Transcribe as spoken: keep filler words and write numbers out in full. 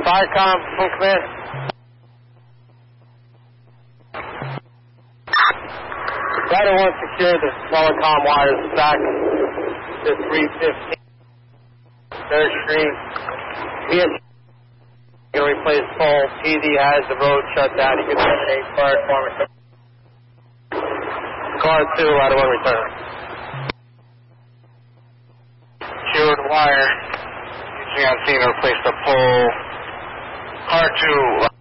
Firecom, full command. Rider one secure the smaller comm wires back to three fifteen. Third Street. P S going to replace pole. P D has the road shut down. You can terminate fire department. Car two, Rider one return. Secured wire. Using on scene to replace the pole. Car two.